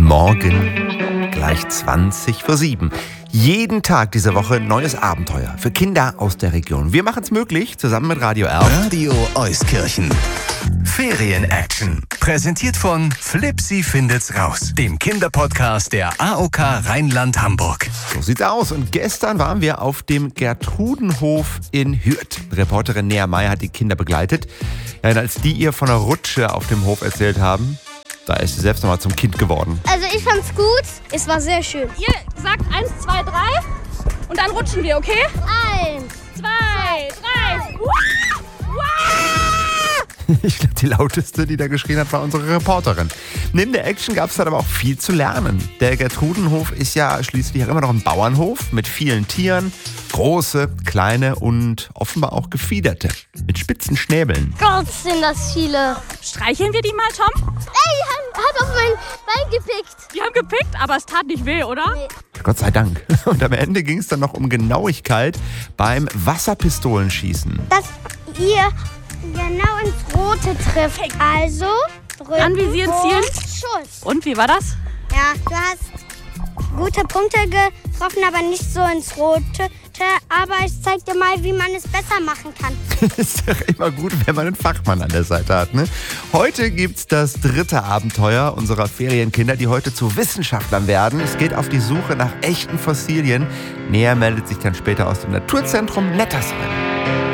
Morgen gleich 7:20. Jeden Tag diese Woche ein neues Abenteuer für Kinder aus der Region. Wir machen es möglich, zusammen mit Radio R. Radio Euskirchen. Ferien-Action. Präsentiert von Flipsi findet's raus, dem Kinderpodcast der AOK Rheinland-Hamburg. So sieht's aus. Und gestern waren wir auf dem Gertrudenhof in Hürth. Reporterin Nea Meyer hat die Kinder begleitet. Ja, und als die ihr von einer Rutsche auf dem Hof erzählt haben, da ist sie selbst nochmal zum Kind geworden. Also ich fand's gut. Es war sehr schön. Ihr sagt 1, 2, 3 und dann rutschen wir, okay? 1, 2, 3. Wow! Ich glaube, die lauteste, die da geschrien hat, war unsere Reporterin. Neben der Action gab es dann aber auch viel zu lernen. Der Gertrudenhof ist ja schließlich auch immer noch ein Bauernhof mit vielen Tieren. Große, kleine und offenbar auch gefiederte. Mit spitzen Schnäbeln. Gott, sind das viele. Streicheln wir die mal, Tom? Ey, hat auf mein Bein gepickt. Die haben gepickt, aber es tat nicht weh, oder? Nee. Gott sei Dank. Und am Ende ging es dann noch um Genauigkeit beim Wasserpistolenschießen. Dass ihr genau ins Rote trifft. Also drücken Anvisieren, zielen. und Schuss. Und wie war das? Ja, du hast gute Punkte getroffen, aber nicht so ins Rote. Aber ich zeig dir mal, wie man es besser machen kann. Ist doch immer gut, wenn man einen Fachmann an der Seite hat, ne? Heute gibt's das 3. Abenteuer unserer Ferienkinder, die heute zu Wissenschaftlern werden. Es geht auf die Suche nach echten Fossilien. Nea meldet sich dann später aus dem Naturzentrum Nettersheim.